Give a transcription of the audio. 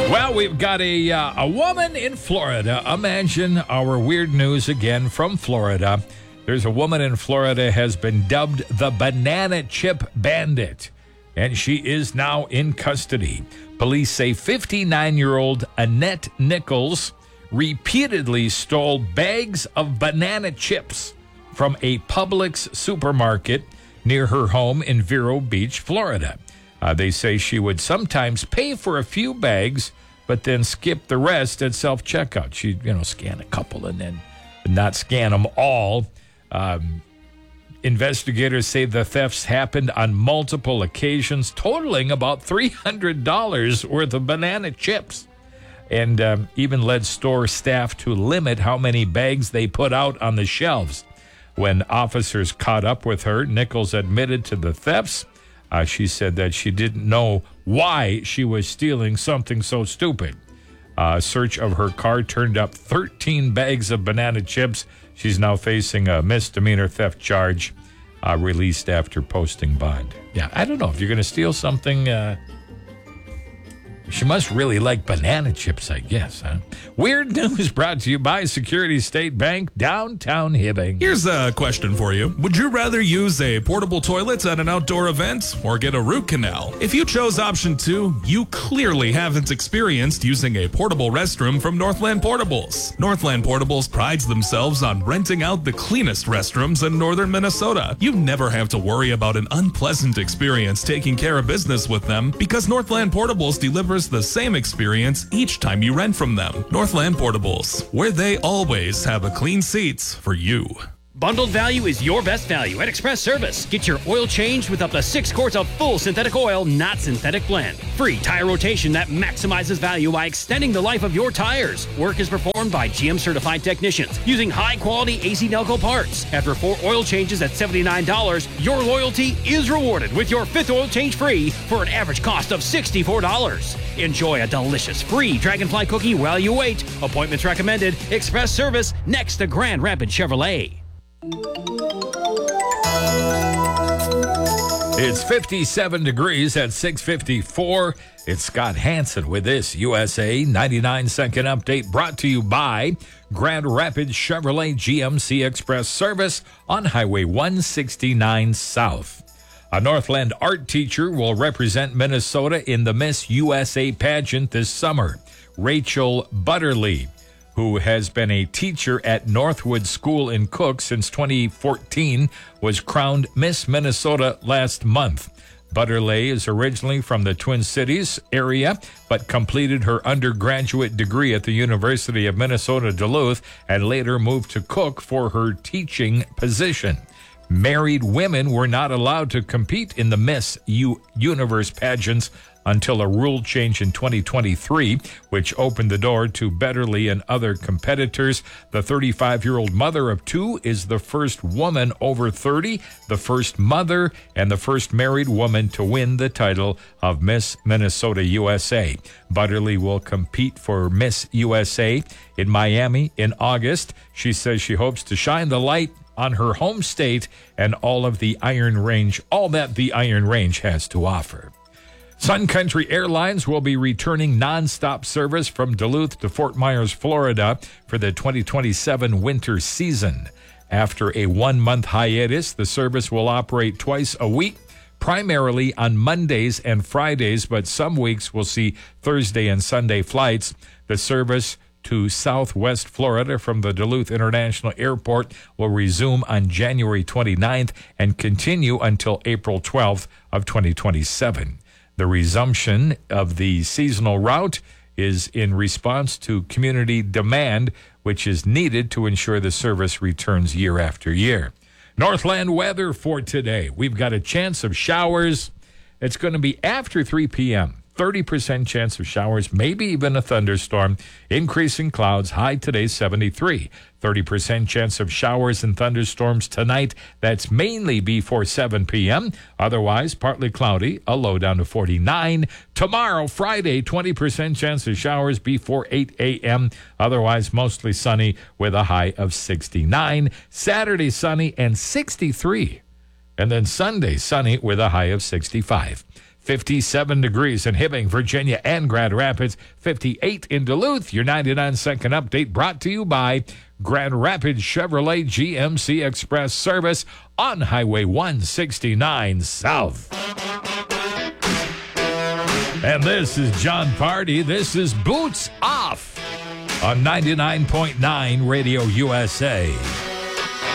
Well, we've got a woman in Florida. Imagine our weird news again from Florida. There's a woman in Florida has been dubbed the Banana Chip Bandit, and she is now in custody. Police say 59-year-old Annette Nichols repeatedly stole bags of banana chips from a Publix supermarket near her home in Vero Beach, Florida. They say she would sometimes pay for a few bags, but then skip the rest at self-checkout. She'd, scan a couple and then not scan them all. Investigators say the thefts happened on multiple occasions, totaling about $300 worth of banana chips, and even led store staff to limit how many bags they put out on the shelves. When officers caught up with her, Nichols admitted to the thefts. She said that she didn't know why she was stealing something so stupid. A search of her car turned up 13 bags of banana chips. She's now facing a misdemeanor theft charge, released after posting bond. Yeah, I don't know. If you're going to steal something, she must really like banana chips, I guess, huh? Weird news brought to you by Security State Bank, downtown Hibbing. Here's a question for you. Would you rather use a portable toilet at an outdoor event or get a root canal? If you chose option 2, you clearly haven't experienced using a portable restroom from Northland Portables. Northland Portables prides themselves on renting out the cleanest restrooms in northern Minnesota. You never have to worry about an unpleasant experience taking care of business with them because Northland Portables delivers the same experience each time you rent from them. Northland Portables, where they always have a clean seats for you. Bundled value is your best value at Express Service. Get your oil changed with up to 6 quarts of full synthetic oil, not synthetic blend. Free tire rotation that maximizes value by extending the life of your tires. Work is performed by GM certified technicians using high quality AC Delco parts. After 4 oil changes at $79, your loyalty is rewarded with your 5th oil change free for an average cost of $64. Enjoy a delicious free Dragonfly cookie while you wait. Appointments recommended. Express Service next to Grand Rapids Chevrolet. It's 57 degrees at 6:54. It's Scott Hansen with this USA 99-second update brought to you by Grand Rapids Chevrolet GMC Express Service on Highway 169 South. A Northland art teacher will represent Minnesota in the Miss USA pageant this summer. Rachel Butterly, who has been a teacher at Northwood School in Cook since 2014, was crowned Miss Minnesota last month. Butterley is originally from the Twin Cities area, but completed her undergraduate degree at the University of Minnesota Duluth and later moved to Cook for her teaching position. Married women were not allowed to compete in the Miss Universe pageants until a rule change in 2023, which opened the door to Betterly and other competitors. The 35-year-old mother of 2 is the first woman over 30, the first mother, and the first married woman to win the title of Miss Minnesota USA. Butterly will compete for Miss USA in Miami in August. She says she hopes to shine the light on her home state and all that the Iron Range has to offer. Sun Country Airlines will be returning nonstop service from Duluth to Fort Myers, Florida for the 2027 winter season. After a 1-month hiatus, the service will operate twice a week, primarily on Mondays and Fridays, but some weeks will see Thursday and Sunday flights. The service to Southwest Florida from the Duluth International Airport will resume on January 29th and continue until April 12th of 2027. The resumption of the seasonal route is in response to community demand, which is needed to ensure the service returns year after year. Northland weather for today. We've got a chance of showers. It's going to be after 3 p.m. 30% chance of showers, maybe even a thunderstorm. Increasing clouds, high today 73. 30% chance of showers and thunderstorms tonight. That's mainly before 7 p.m. Otherwise, partly cloudy, a low down to 49. Tomorrow, Friday, 20% chance of showers before 8 a.m. Otherwise, mostly sunny with a high of 69. Saturday, sunny and 63. And then Sunday, sunny with a high of 65. 57 degrees in Hibbing, Virginia, and Grand Rapids. 58 in Duluth. Your 99-second update brought to you by Grand Rapids Chevrolet GMC Express Service on Highway 169 South. And this is John Party. This is Boots Off on 99.9 Radio USA.